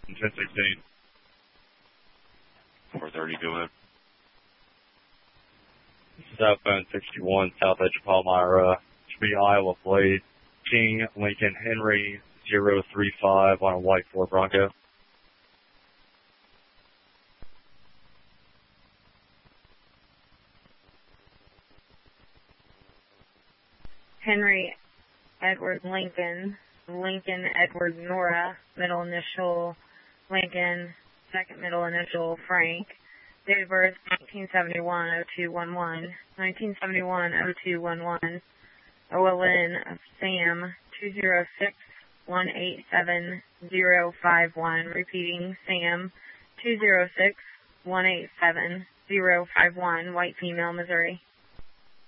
1016. 430, go ahead. Southbound 61, south edge of Palmyra, should be Iowa plate, King Lincoln Henry 035 on a white Ford Bronco. Henry Edward Lincoln, Lincoln Edward Nora, middle initial Lincoln, second middle initial Frank. Date of birth 1971-0211, 1971-0211. OLN of Sam 206-187-051. Repeating, Sam 206-187-051. White female, Missouri.